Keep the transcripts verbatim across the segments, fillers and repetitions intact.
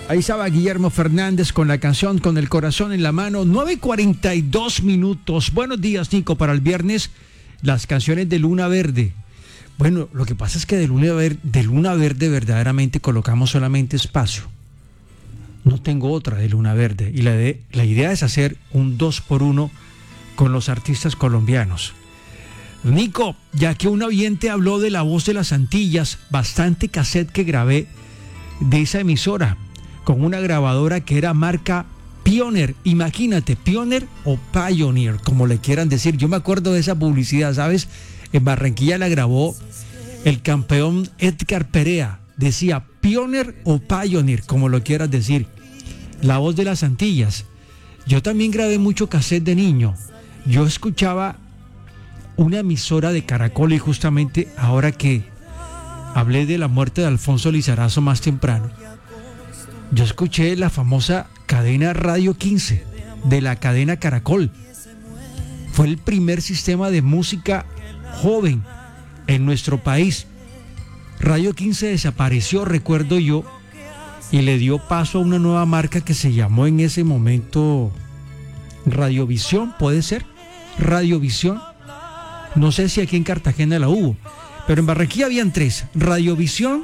Ahí estaba Guillermo Fernández con la canción Con el corazón en la mano. nueve cuarenta y dos minutos. Buenos días, Nico, para el viernes. Las canciones de Luna Verde. Bueno, lo que pasa es que de Luna Verde, de Luna Verde verdaderamente colocamos solamente espacio. No tengo otra de Luna Verde. Y la, de, la idea es hacer un dos por uno con los artistas colombianos. Nico, ya que un oyente habló de La Voz de las Antillas, bastante cassette que grabé de esa emisora, con una grabadora que era marca Pioneer. Imagínate, Pioneer o Pioneer, como le quieran decir. Yo me acuerdo de esa publicidad, ¿sabes? En Barranquilla la grabó el campeón Edgar Perea. Decía Pioneer o Pioneer, como lo quieras decir. La Voz de las Antillas. Yo también grabé mucho cassette de niño. Yo escuchaba una emisora de Caracol, y justamente ahora que hablé de la muerte de Alfonso Lizarazo más temprano, yo escuché la famosa cadena Radio quince de la cadena Caracol. Fue el primer sistema de música joven en nuestro país. Radio quince desapareció, recuerdo yo, y le dio paso a una nueva marca que se llamó en ese momento Radiovisión, ¿puede ser? Radiovisión. No sé si aquí en Cartagena la hubo, pero en Barranquilla habían tres: Radiovisión,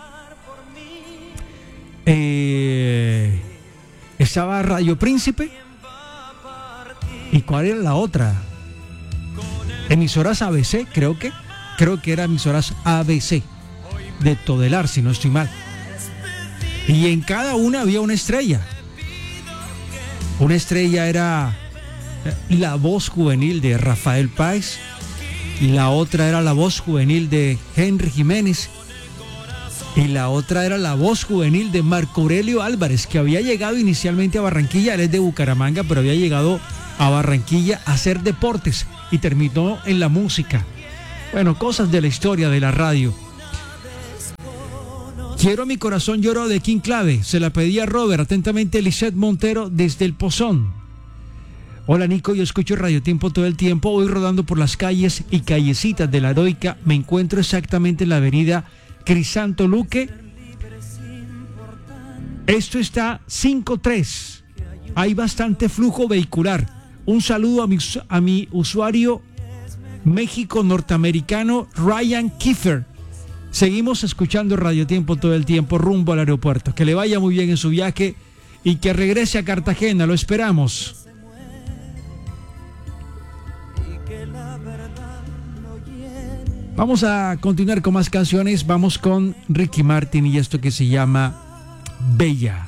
eh, estaba Radio Príncipe, ¿y cuál era la otra? Emisoras A B C, creo que creo que era emisoras A B C de Todelar, si no estoy mal. Y en cada una había una estrella. Una estrella era la voz juvenil de Rafael Páez, y la otra era la voz juvenil de Henry Jiménez, y la otra era la voz juvenil de Marco Aurelio Álvarez, que había llegado inicialmente a Barranquilla. Él es de Bucaramanga, pero había llegado a Barranquilla a hacer deportes y terminó en la música. Bueno, cosas de la historia de la radio. Quiero mi corazón lloró de King Clave. Se la pedí a Robert. Atentamente, Lisette Montero desde El Pozón. Hola, Nico, yo escucho Radio Tiempo todo el tiempo. Voy rodando por las calles y callecitas de la Heroica. Me encuentro exactamente en la avenida Crisanto Luque. Esto está cinco tres. Hay bastante flujo vehicular. Un saludo a mi, a mi usuario México norteamericano Ryan Kiefer. Seguimos escuchando Radio Tiempo todo el tiempo rumbo al aeropuerto. Que le vaya muy bien en su viaje y que regrese a Cartagena. Lo esperamos. Vamos a continuar con más canciones. Vamos con Ricky Martin y esto que se llama Bella.